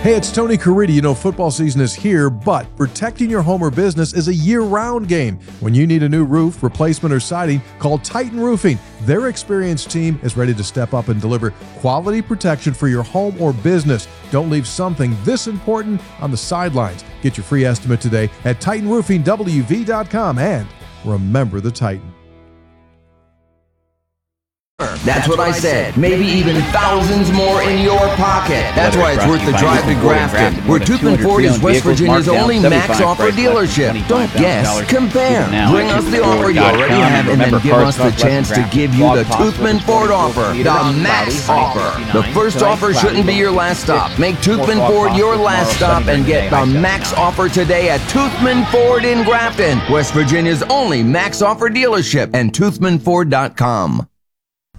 Hey, it's Tony Caridi. You know, football season is here, but protecting your home or business is a year-round game. When you need a new roof, replacement, or siding, call Titan Roofing. Their experienced team is ready to step up and deliver quality protection for your home or business. Don't leave something this important on the sidelines. Get your free estimate today at TitanRoofingWV.com, and remember the Titan. That's what I said. Maybe even thousands more in your pocket. That's why it's worth the drive to Grafton, where Toothman Ford is West Virginia's only max offer dealership. Don't guess, compare. Bring us the offer you already have and then give us the chance to give you the Toothman Ford offer, the max offer. The first offer shouldn't be your last stop. Make Toothman Ford your last stop and get the max offer today at Toothman Ford in Grafton, West Virginia's only max offer dealership, and toothmanford.com.